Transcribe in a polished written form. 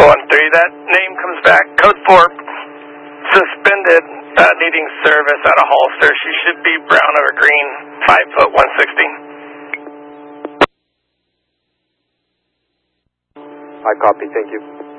That name comes back. Code 4, suspended, needing service out of holster. She should be brown over green, 5 foot 160. I copy, thank you.